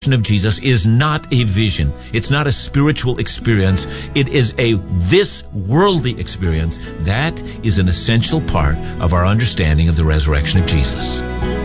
resurrection of Jesus is not a vision. It's not a spiritual experience. It is this worldly experience. That is an essential part of our understanding of the resurrection of Jesus.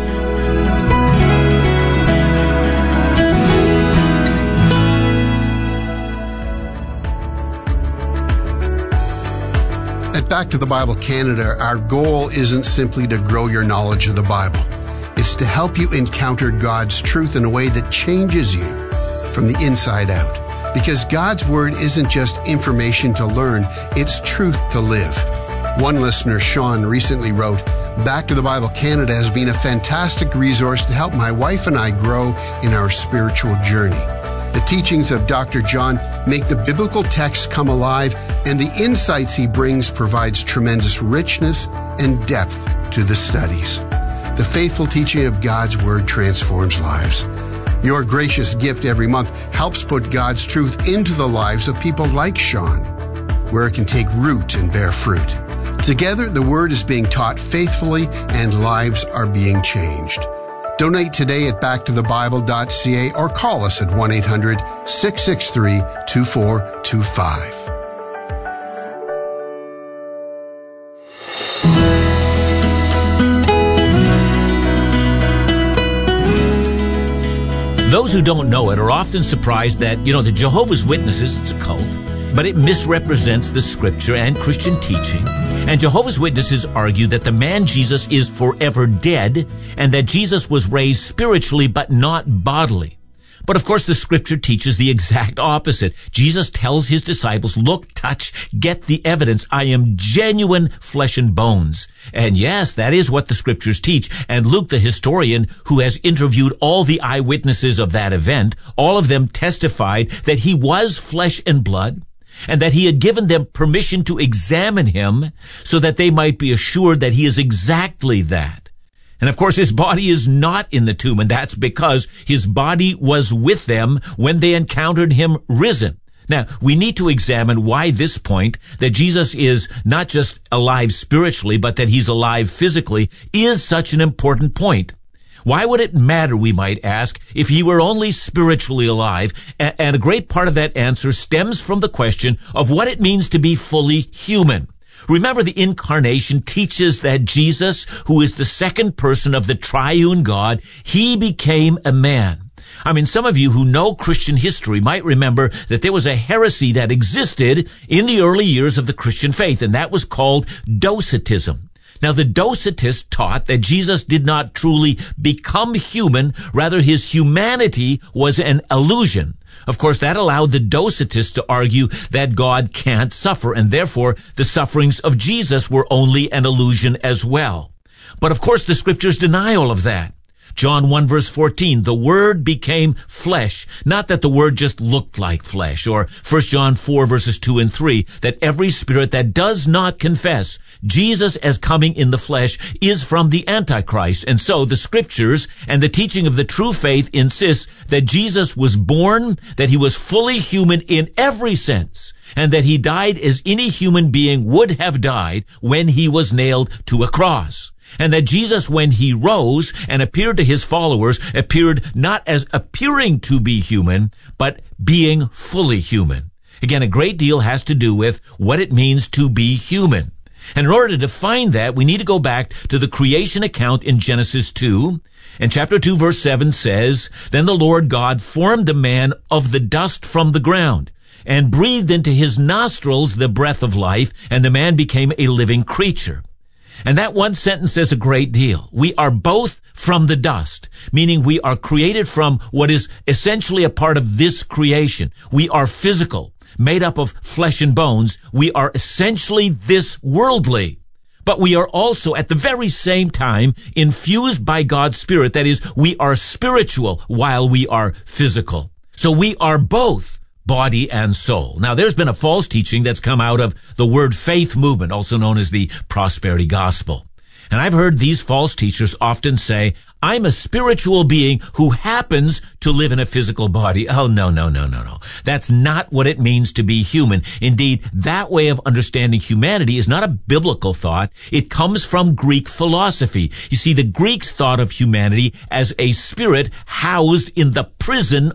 At Back to the Bible Canada, our goal isn't simply to grow your knowledge of the Bible. It's to help you encounter God's truth in a way that changes you from the inside out. Because God's Word isn't just information to learn, it's truth to live. One listener, Sean, recently wrote, Back to the Bible Canada has been a fantastic resource to help my wife and I grow in our spiritual journey. The teachings of Dr. John make the biblical text come alive, and the insights he brings provides tremendous richness and depth to the studies. The faithful teaching of God's Word transforms lives. Your gracious gift every month helps put God's truth into the lives of people like Sean, where it can take root and bear fruit. Together, the Word is being taught faithfully and lives are being changed. Donate today at backtothebible.ca or call us at 1-800-663-2425. Those who don't know it are often surprised that, the Jehovah's Witnesses, it's a cult, but it misrepresents the Scripture and Christian teaching. And Jehovah's Witnesses argue that the man Jesus is forever dead and that Jesus was raised spiritually but not bodily. But of course the Scripture teaches the exact opposite. Jesus tells his disciples, look, touch, get the evidence. I am genuine flesh and bones. And yes, that is what the Scriptures teach. And Luke, the historian, who has interviewed all the eyewitnesses of that event, all of them testified that he was flesh and blood, and that he had given them permission to examine him so that they might be assured that he is exactly that. And of course, his body is not in the tomb, and that's because his body was with them when they encountered him risen. Now, we need to examine why this point, that Jesus is not just alive spiritually, but that he's alive physically, is such an important point. Why would it matter, we might ask, if he were only spiritually alive? And a great part of that answer stems from the question of what it means to be fully human. Remember, the Incarnation teaches that Jesus, who is the second person of the triune God, he became a man. Some of you who know Christian history might remember that there was a heresy that existed in the early years of the Christian faith, and that was called Docetism. Now, the Docetists taught that Jesus did not truly become human, rather his humanity was an illusion. Of course, that allowed the Docetists to argue that God can't suffer, and therefore the sufferings of Jesus were only an illusion as well. But of course, the Scriptures deny all of that. John 1 verse 14, the Word became flesh. Not that the Word just looked like flesh. Or 1 John 4 verses 2 and 3, that every spirit that does not confess Jesus as coming in the flesh is from the Antichrist. And so the Scriptures and the teaching of the true faith insists that Jesus was born, that he was fully human in every sense, and that he died as any human being would have died when he was nailed to a cross. And that Jesus, when he rose and appeared to his followers, appeared not as appearing to be human, but being fully human. Again, a great deal has to do with what it means to be human. And in order to define that, we need to go back to the creation account in Genesis 2. And chapter 2, verse 7 says, Then the Lord God formed the man of the dust from the ground, and breathed into his nostrils the breath of life, and the man became a living creature. And that one sentence says a great deal. We are both from the dust, meaning we are created from what is essentially a part of this creation. We are physical, made up of flesh and bones. We are essentially this worldly. But we are also at the very same time infused by God's Spirit. That is, we are spiritual while we are physical. So we are both body and soul. Now, there's been a false teaching that's come out of the word faith movement, also known as the prosperity gospel. And I've heard these false teachers often say, I'm a spiritual being who happens to live in a physical body. Oh, no. That's not what it means to be human. Indeed, that way of understanding humanity is not a biblical thought. It comes from Greek philosophy. You see, the Greeks thought of humanity as a spirit housed in the prison